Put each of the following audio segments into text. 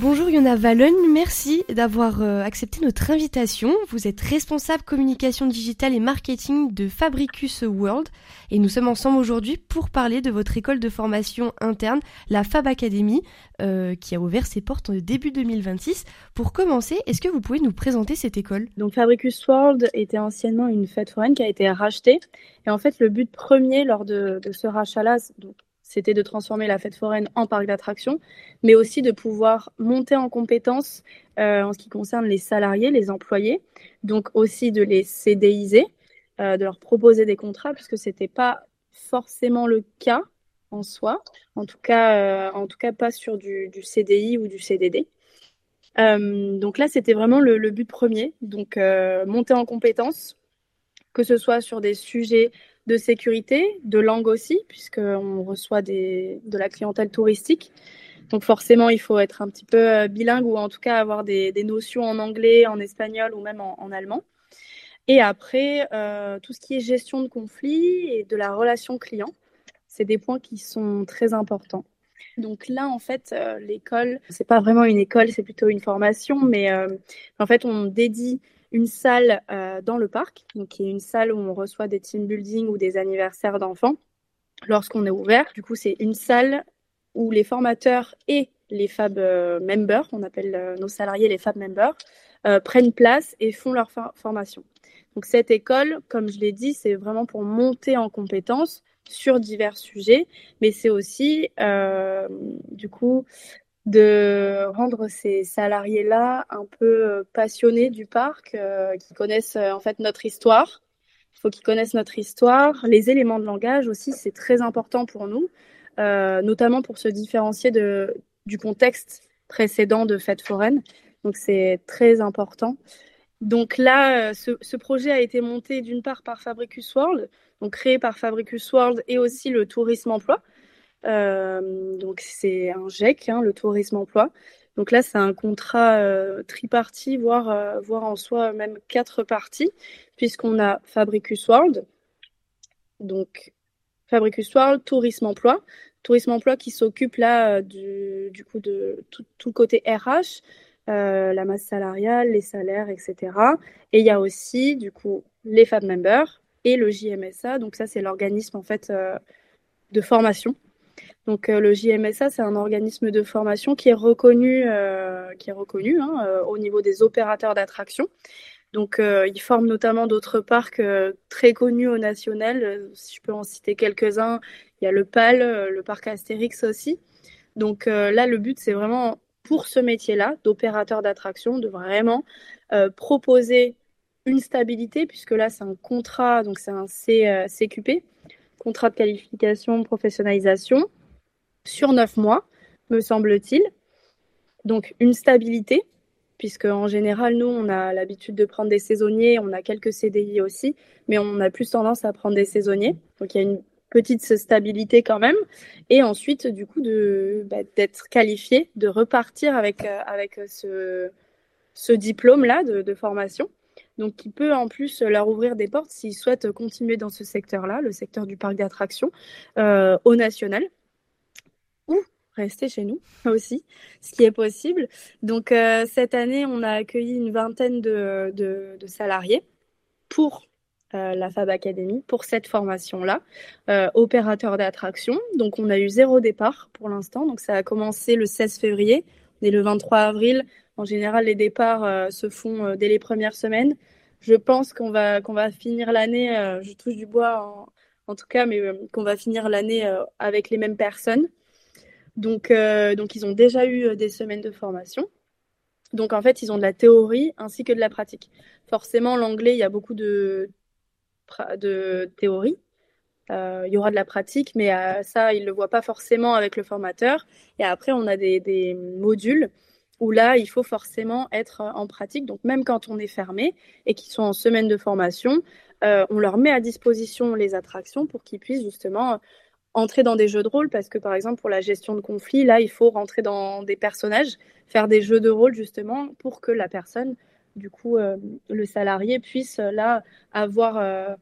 Bonjour Yona Valogne, merci d'avoir accepté notre invitation. Vous êtes responsable communication digitale et marketing de Fabricus World et nous sommes ensemble aujourd'hui pour parler de votre école de formation interne, la Fab Academy, qui a ouvert ses portes en début 2026. Pour commencer, est-ce que vous pouvez nous présenter cette école ? Donc Fabricus World était anciennement une fête foraine qui a été rachetée. Et en fait, le but premier lors de ce rachat-là, c'était de transformer la fête foraine en parc d'attractions, mais aussi de pouvoir monter en compétences en ce qui concerne les salariés, les employés, donc aussi de les CDIser, de leur proposer des contrats, puisque ce n'était pas forcément le cas en soi, en tout cas pas sur du CDI ou du CDD. Donc là, c'était vraiment le but premier, donc monter en compétences, que ce soit sur des sujets de sécurité, de langue aussi, puisqu'on reçoit de la clientèle touristique. Donc forcément, il faut être un petit peu bilingue ou en tout cas avoir des notions en anglais, en espagnol ou même en allemand. Et après, tout ce qui est gestion de conflits et de la relation client, c'est des points qui sont très importants. Donc là, en fait, l'école, c'est pas vraiment une école, c'est plutôt une formation, mais en fait, on dédie une salle dans le parc, donc qui est une salle où on reçoit des team building ou des anniversaires d'enfants lorsqu'on est ouvert. Du coup, c'est une salle où les formateurs et les Fab members, on appelle nos salariés les Fab members, prennent place et font leur formation. Donc cette école, comme je l'ai dit, c'est vraiment pour monter en compétences sur divers sujets, mais c'est aussi du coup de rendre ces salariés-là un peu passionnés du parc, qui connaissent en fait notre histoire. Il faut qu'ils connaissent notre histoire. Les éléments de langage aussi, c'est très important pour nous, notamment pour se différencier du contexte précédent de fête foraine. Donc c'est très important. Donc là, ce projet a été monté d'une part par Fabricus World, donc créé par Fabricus World et aussi le tourisme emploi. Donc c'est un GEC, le tourisme emploi. Donc là, c'est un contrat tripartite, voire en soi même 4 parties, puisqu'on a Fabricus World, donc Fabricus World, tourisme emploi. Tourisme emploi qui s'occupe là du coup de tout le côté RH, la masse salariale, les salaires, etc. Et il y a aussi du coup les Fab Members et le JMSA. Donc ça, c'est l'organisme en fait de formation. Donc le JMSA, c'est un organisme de formation qui est reconnu au niveau des opérateurs d'attraction. Donc ils forment notamment d'autres parcs très connus au national. Si je peux en citer quelques-uns, il y a le PAL, le parc Astérix aussi. Donc là, le but, c'est vraiment pour ce métier-là, d'opérateur d'attraction, de vraiment proposer une stabilité, puisque là, c'est un contrat, donc c'est un CQP, contrat de qualification, professionnalisation, sur 9 mois, me semble-t-il. Donc une stabilité, puisque en général, nous, on a l'habitude de prendre des saisonniers, on a quelques CDI aussi, mais on a plus tendance à prendre des saisonniers. Donc il y a une petite stabilité quand même. Et ensuite, du coup, d'être qualifié, de repartir avec ce diplôme-là de formation. Donc, qui peut en plus leur ouvrir des portes s'ils souhaitent continuer dans ce secteur-là, le secteur du parc d'attractions, au national, ou rester chez nous aussi, ce qui est possible. Donc, cette année, on a accueilli une vingtaine de salariés pour la Fab Academy, pour cette formation-là, opérateur d'attraction. Donc, on a eu 0 départ pour l'instant. Donc, ça a commencé le 16 février. On est le 23 avril. En général, les départs se font dès les premières semaines. Je pense qu'on va finir l'année, je touche du bois en tout cas, mais qu'on va finir l'année avec les mêmes personnes. Donc, ils ont déjà eu des semaines de formation. Donc, en fait, ils ont de la théorie ainsi que de la pratique. Forcément, l'anglais, il y a beaucoup de théorie. Il y aura de la pratique, mais ça, ils ne le voient pas forcément avec le formateur. Et après, on a des modules où là, il faut forcément être en pratique. Donc, même quand on est fermé et qu'ils sont en semaine de formation, on leur met à disposition les attractions pour qu'ils puissent justement entrer dans des jeux de rôle, parce que par exemple pour la gestion de conflits, là il faut rentrer dans des personnages, faire des jeux de rôle justement pour que la personne, du coup le salarié puisse là avoir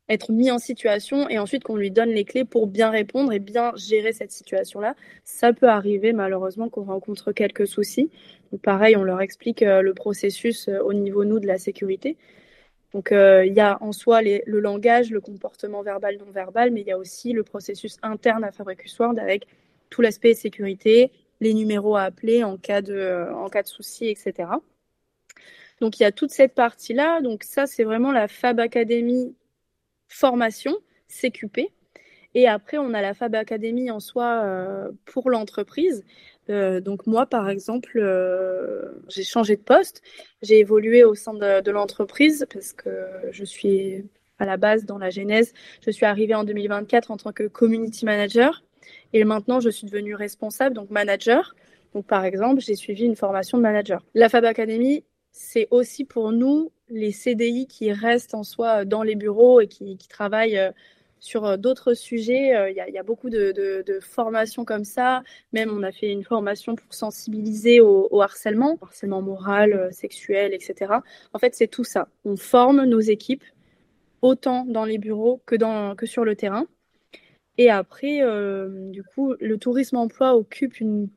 être mis en situation et ensuite qu'on lui donne les clés pour bien répondre et bien gérer cette situation-là. Ça peut arriver malheureusement qu'on rencontre quelques soucis. Donc pareil, on leur explique le processus au niveau, nous, de la sécurité. Donc il y a en soi le langage, le comportement verbal, non verbal, mais il y a aussi le processus interne à Fabricus World avec tout l'aspect sécurité, les numéros à appeler en cas de souci, etc. Donc il y a toute cette partie-là. Donc ça, c'est vraiment la Fab Academy formation, CQP. Et après, on a la Fab Academy en soi pour l'entreprise. Donc moi, par exemple, j'ai changé de poste. J'ai évolué au sein de l'entreprise parce que je suis à la base dans la genèse. Je suis arrivée en 2024 en tant que community manager. Et maintenant, je suis devenue responsable, donc manager. Donc par exemple, j'ai suivi une formation de manager. La Fab Academy, c'est aussi pour nous les CDI qui restent en soi dans les bureaux et qui travaillent sur d'autres sujets. Il y a beaucoup de formations comme ça. Même, on a fait une formation pour sensibiliser au harcèlement moral, sexuel, etc. En fait, c'est tout ça. On forme nos équipes autant dans les bureaux que sur le terrain. Et après, du coup, le tourisme emploi occupe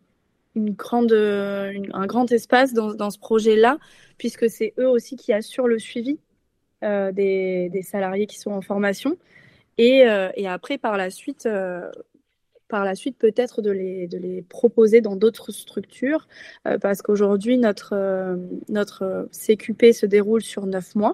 un grand espace dans ce projet-là, puisque c'est eux aussi qui assurent le suivi des salariés qui sont en formation. Et après, par la suite, peut-être de les proposer dans d'autres structures, parce qu'aujourd'hui, notre CQP se déroule sur 9 mois.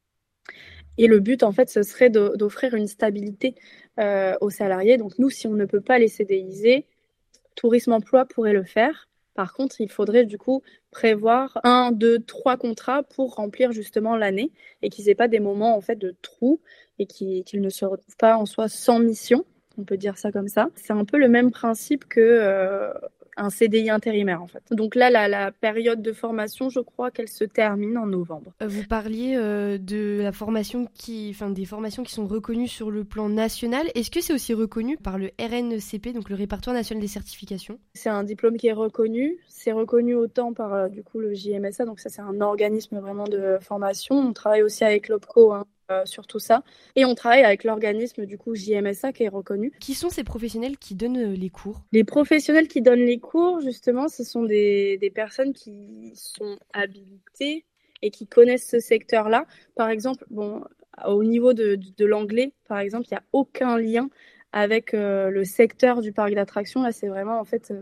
Et le but, en fait, ce serait d'offrir une stabilité aux salariés. Donc, nous, si on ne peut pas les CDIser, Tourisme Emploi pourrait le faire. Par contre, il faudrait du coup prévoir 1, 2, 3 contrats pour remplir justement l'année et qu'ils n'aient pas des moments en fait de trou et qu'ils ne se retrouvent pas en soi sans mission. On peut dire ça comme ça. C'est un peu le même principe que un CDI intérimaire en fait. Donc là, la période de formation, je crois qu'elle se termine en novembre. Vous parliez de la formation des formations qui sont reconnues sur le plan national. Est-ce que c'est aussi reconnu par le RNCP, donc le répertoire national des certifications? C'est un diplôme qui est reconnu. C'est reconnu autant par du coup le JMSA, donc ça c'est un organisme vraiment de formation. On travaille aussi avec l'OPCO sur tout ça. Et on travaille avec l'organisme du coup JMSA qui est reconnu. Qui sont ces professionnels qui donnent les cours? Les professionnels qui donnent les cours, justement, ce sont des personnes qui sont habilitées et qui connaissent ce secteur-là. Par exemple, bon, au niveau de l'anglais, par exemple, il n'y a aucun lien avec le secteur du parc d'attractions. Là, c'est vraiment en fait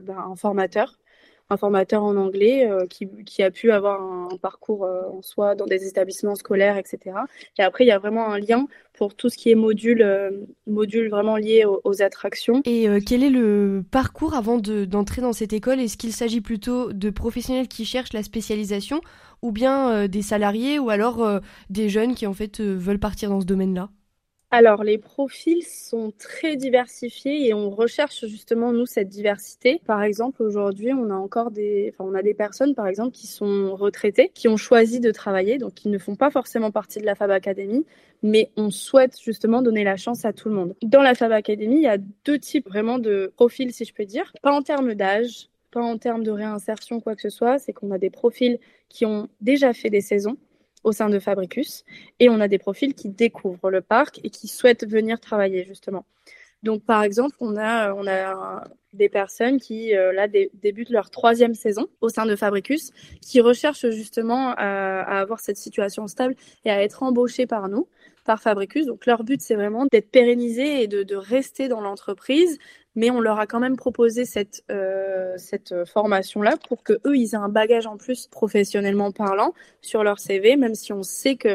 un formateur en anglais qui a pu avoir un parcours en soi dans des établissements scolaires, etc. Et après, il y a vraiment un lien pour tout ce qui est module vraiment lié aux attractions. Et quel est le parcours avant d'entrer dans cette école? Est-ce qu'il s'agit plutôt de professionnels qui cherchent la spécialisation ou bien des salariés ou alors des jeunes qui en fait veulent partir dans ce domaine-là? Alors, les profils sont très diversifiés et on recherche justement, nous, cette diversité. Par exemple, aujourd'hui, on a des personnes, par exemple, qui sont retraitées, qui ont choisi de travailler, donc qui ne font pas forcément partie de la Fab Academy, mais on souhaite justement donner la chance à tout le monde. Dans la Fab Academy, il y a deux types vraiment de profils, si je peux dire. Pas en termes d'âge, pas en termes de réinsertion, quoi que ce soit, c'est qu'on a des profils qui ont déjà fait des saisons au sein de Fabricus et on a des profils qui découvrent le parc et qui souhaitent venir travailler justement. Donc par exemple, on a des personnes qui là débutent leur 3e saison au sein de Fabricus, qui recherchent justement à avoir cette situation stable et à être embauchées par nous, par Fabricus. Donc leur but c'est vraiment d'être pérennisés et de rester dans l'entreprise, mais on leur a quand même proposé cette formation-là pour que eux ils aient un bagage en plus professionnellement parlant sur leur CV, même si on sait que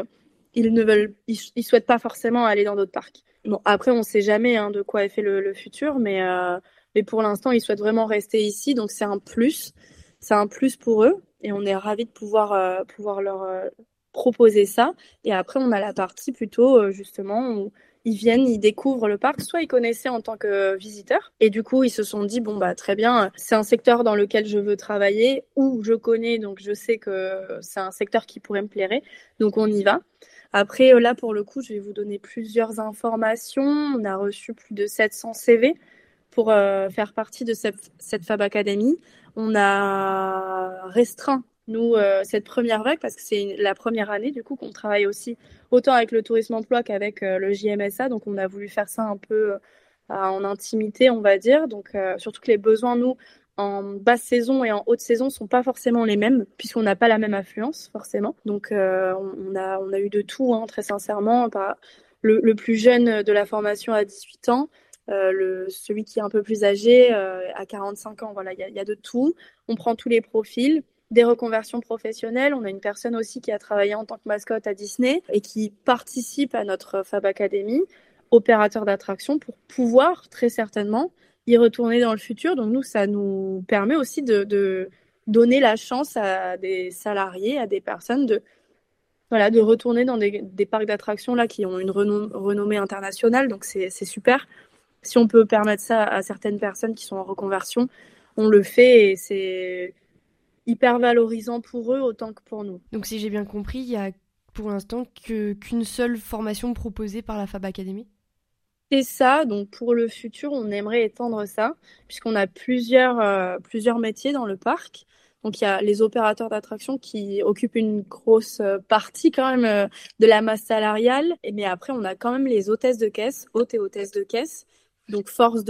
ils souhaitent pas forcément aller dans d'autres parcs. Bon, après, on ne sait jamais de quoi est fait le futur, mais pour l'instant, ils souhaitent vraiment rester ici, donc c'est un plus. C'est un plus pour eux, et on est ravis de pouvoir leur proposer ça. Et après, on a la partie plutôt, justement, où ils viennent, ils découvrent le parc, soit ils connaissaient en tant que visiteurs, et du coup, ils se sont dit, bon, bah, très bien, c'est un secteur dans lequel je veux travailler, ou je connais, donc je sais que c'est un secteur qui pourrait me plaire, donc on y va. Après, là, pour le coup, je vais vous donner plusieurs informations. On a reçu plus de 700 CV pour faire partie de cette Fab Academy. On a restreint nous, cette première vague, parce que c'est la première année, du coup, qu'on travaille aussi autant avec le tourisme emploi qu'avec le JMSA. Donc, on a voulu faire ça un peu en intimité, on va dire. Donc, surtout que les besoins, nous, en basse saison et en haute saison, sont pas forcément les mêmes, puisqu'on n'a pas la même affluence, forcément. Donc, on a eu de tout, hein, très sincèrement. Le plus jeune de la formation à 18 ans, celui qui est un peu plus âgé à 45 ans. Voilà, il y a de tout. On prend tous les profils. Des reconversions professionnelles. On a une personne aussi qui a travaillé en tant que mascotte à Disney et qui participe à notre Fab Academy, opérateur d'attraction, pour pouvoir très certainement y retourner dans le futur. Donc nous, ça nous permet aussi de donner la chance à des salariés, à des personnes de retourner dans des parcs d'attractions là qui ont une renommée internationale. Donc c'est super. Si on peut permettre ça à certaines personnes qui sont en reconversion, on le fait et c'est hyper valorisant pour eux autant que pour nous. Donc si j'ai bien compris, il y a pour l'instant qu'une seule formation proposée par la Fab Academy. C'est ça, donc pour le futur, on aimerait étendre ça, puisqu'on a plusieurs métiers dans le parc. Donc il y a les opérateurs d'attraction qui occupent une grosse partie quand même de la masse salariale. Mais après, on a quand même les hôtesses de caisse, hôtes et hôtesses de caisse. Donc force